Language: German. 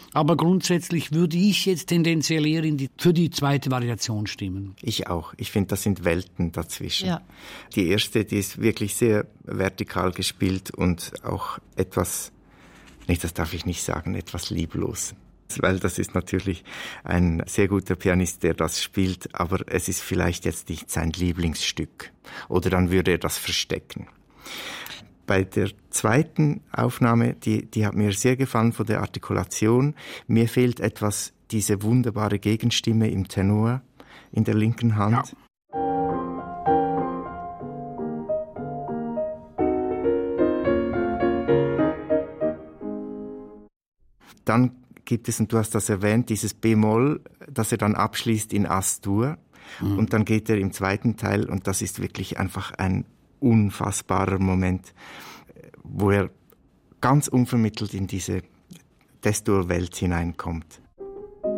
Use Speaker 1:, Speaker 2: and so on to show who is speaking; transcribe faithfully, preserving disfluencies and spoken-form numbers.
Speaker 1: Aber grundsätzlich würde ich jetzt tendenziell eher in die, für die zweite Variation stimmen.
Speaker 2: Ich auch. Ich finde, das sind Welten dazwischen.
Speaker 3: Ja.
Speaker 2: Die erste, die ist wirklich sehr vertikal gespielt und auch etwas, nee, das darf ich nicht sagen, etwas lieblos. Weil das ist natürlich ein sehr guter Pianist, der das spielt, aber es ist vielleicht jetzt nicht sein Lieblingsstück. Oder dann würde er das verstecken. Bei der zweiten Aufnahme, die, die hat mir sehr gefallen von der Artikulation. Mir fehlt etwas diese wunderbare Gegenstimme im Tenor in der linken Hand. Ja. Dann gibt es, und du hast das erwähnt, dieses B-Moll, das er dann abschließt in As-Dur. Mhm. Und dann geht er im zweiten Teil, und das ist wirklich einfach ein unfassbarer Moment, wo er ganz unvermittelt in diese Des-Dur-Welt hineinkommt.